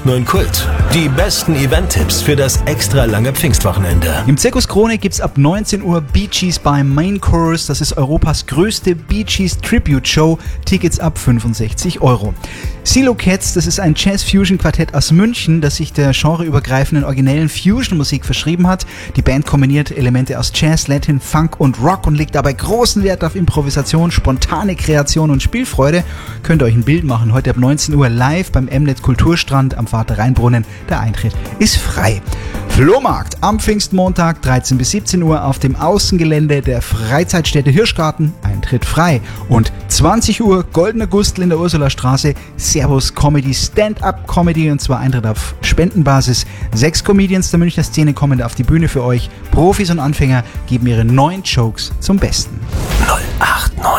089 Kult. Die besten Event-Tipps für das extra lange Pfingstwochenende. Im Zirkus Krone gibt's ab 19 Uhr Bee Gees beim Main Chorus. Das ist Europas größte Bee Gees Tribute Show. Tickets ab 65 €. Silo Cats, das ist ein Jazz-Fusion-Quartett aus München, das sich der genreübergreifenden originellen Fusion-Musik verschrieben hat. Die Band kombiniert Elemente aus Jazz, Latin, Funk und Rock und legt dabei großen Wert auf Improvisation, spontane Kreation und Spielfreude. Könnt ihr euch ein Bild machen, heute ab 19 Uhr live beim Mnet Kulturstrand am Vater-Rhein-Brunnen. Der Eintritt ist frei. Flohmarkt am Pfingstmontag 13 bis 17 Uhr auf dem Außengelände der Freizeitstätte Hirschgarten. Eintritt frei. Und 20 Uhr Goldener Gustl in der Ursulastraße. Servus Comedy, Stand-Up Comedy, und zwar Eintritt auf Spendenbasis. 6 Comedians der Münchner Szene kommen auf die Bühne für euch. Profis und Anfänger geben ihre neuen Jokes zum Besten. 089